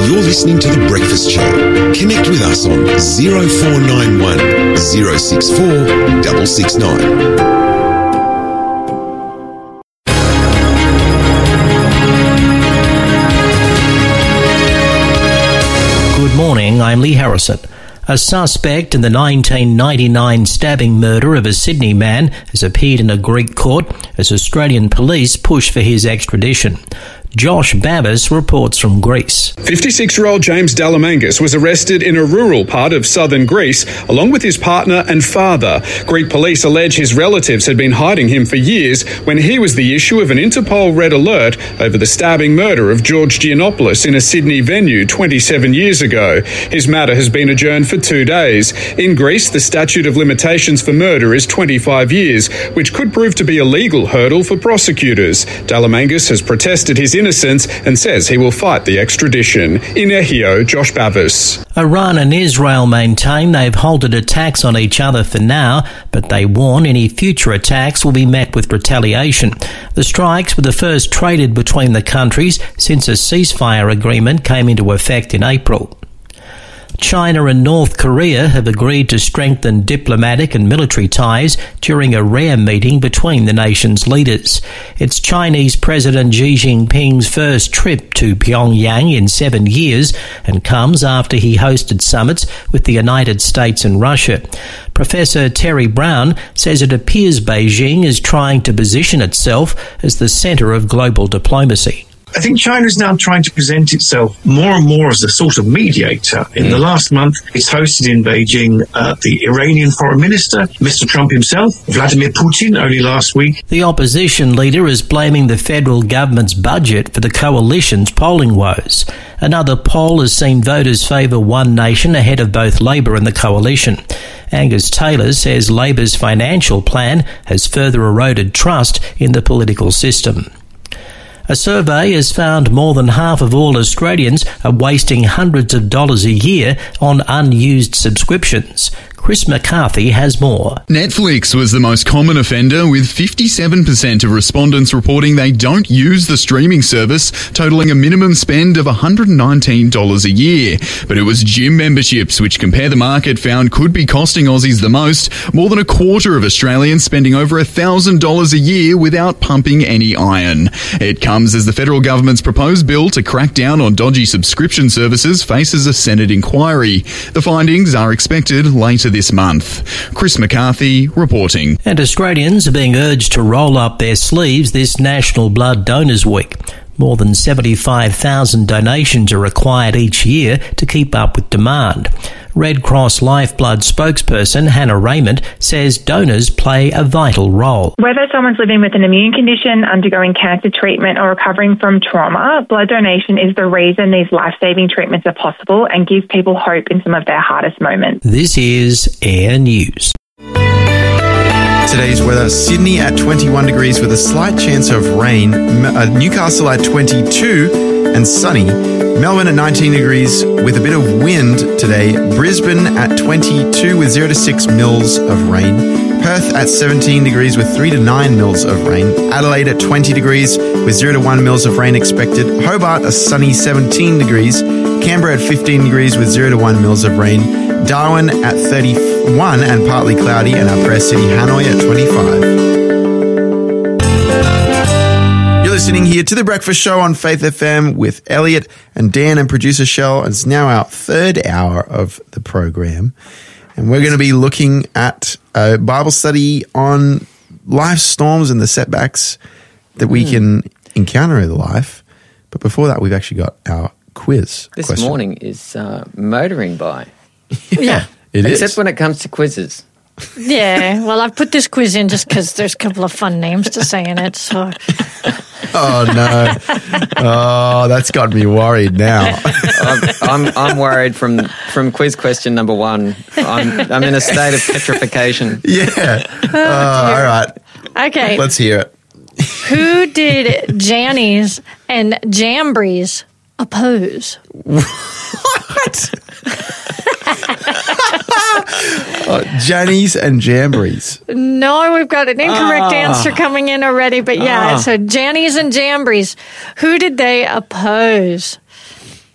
You're listening to The Breakfast Show. Connect with us on 0491 064 669. Good morning, I'm Lee Harrison. A suspect in the 1999 stabbing murder of a Sydney man has appeared in a Greek court as Australian police push for his extradition. Josh Bavis reports from Greece. 56-year-old James Dalamangas was arrested in a rural part of southern Greece, along with his partner and father. Greek police allege his relatives had been hiding him for years when he was the issue of an Interpol red alert over the stabbing murder of George Giannopoulos in a Sydney venue 27 years ago. His matter has been adjourned for 2 days. In Greece, the statute of limitations for murder is 25 years, which could prove to be a legal hurdle for prosecutors. Dalamangas has protested his innocence and says he will fight the extradition. In Ehio, Josh Bavis. Iran and Israel maintain they've halted attacks on each other for now, but they warn any future attacks will be met with retaliation. The strikes were the first traded between the countries since a ceasefire agreement came into effect in April. China and North Korea have agreed to strengthen diplomatic and military ties during a rare meeting between the nations' leaders. It's Chinese President Xi Jinping's first trip to Pyongyang in 7 years and comes after he hosted summits with the United States and Russia. Professor Terry Brown says it appears Beijing is trying to position itself as the centre of global diplomacy. I think China is now trying to present itself more and more as a sort of mediator. In the last month, it's hosted in Beijing the Iranian foreign minister, Mr. Trump himself, Vladimir Putin, only last week. The opposition leader is blaming the federal government's budget for the coalition's polling woes. Another poll has seen voters favour One Nation ahead of both Labor and the coalition. Angus Taylor says Labor's financial plan has further eroded trust in the political system. A survey has found more than half of all Australians are wasting hundreds of dollars a year on unused subscriptions. Chris McCarthy has more. Netflix was the most common offender, with 57% of respondents reporting they don't use the streaming service, totalling a minimum spend of $119 a year. But it was gym memberships, which Compare the Market found could be costing Aussies the most, more than a quarter of Australians spending over $1,000 a year without pumping any iron. It comes as the federal government's proposed bill to crack down on dodgy subscription services faces a Senate inquiry. The findings are expected later this month. Chris McCarthy reporting. And Australians are being urged to roll up their sleeves this National Blood Donors Week. More than 75,000 donations are required each year to keep up with demand. Red Cross Lifeblood spokesperson Hannah Raymond says donors play a vital role. Whether someone's living with an immune condition, undergoing cancer treatment or recovering from trauma, blood donation is the reason these life-saving treatments are possible and gives people hope in some of their hardest moments. This is Air News. Today's weather: Sydney at 21 degrees with a slight chance of rain, Newcastle at 22 and sunny, Melbourne at 19 degrees with a bit of wind today, Brisbane at 22 with 0 to 6 mils of rain, Perth at 17 degrees with 3 to 9 mils of rain, Adelaide at 20 degrees with 0 to 1 mils of rain expected, Hobart a sunny 17 degrees, Canberra at 15 degrees with 0 to 1 mils of rain, Darwin at 31 and partly cloudy, and our press city Hanoi at 25. You're listening here to The Breakfast Show on Faith FM with Elliot and Dan and producer Shell. It's now our third hour of the program, and we're going to be looking at a Bible study on life's storms and the setbacks that we can encounter in life. But before that, we've actually got our quiz. This question. morning is motoring by. Yeah, it is. Except when it comes to quizzes. Yeah, well, I've put this quiz in just because there's a couple of fun names to say in it. So. Oh no! Oh, that's got me worried now. I'm worried from quiz question number 1. I'm in a state of petrification. Yeah. All right. Okay. Let's hear it. Who did Jannies and Jambries oppose? What? Jannies and Jambries. No, we've got an incorrect answer coming in already, but yeah, so Jannies and Jambries. Who did they oppose?